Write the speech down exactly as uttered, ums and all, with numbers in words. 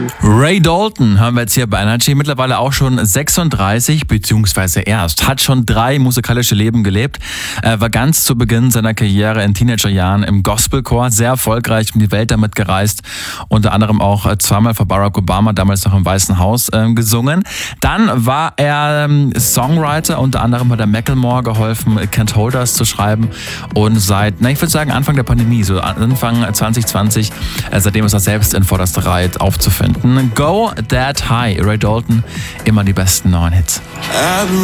Ray Dalton haben wir jetzt hier bei Energy, mittlerweile auch schon sechsunddreißig, beziehungsweise erst, hat schon drei musikalische Leben gelebt. Er war ganz zu Beginn seiner Karriere in Teenagerjahren im Gospelchor, sehr erfolgreich, um die Welt damit gereist, unter anderem auch zweimal vor Barack Obama, damals noch im Weißen Haus, äh, gesungen. Dann war er ähm, Songwriter, unter anderem hat er Macklemore geholfen, Can't Hold Us zu schreiben, und seit, na ich würde sagen Anfang der Pandemie, so Anfang zwanzig zwanzig, äh, seitdem ist er selbst in vorderster Reihe aufzufinden. Go That High, Ray Dalton, immer die besten neuen Hits.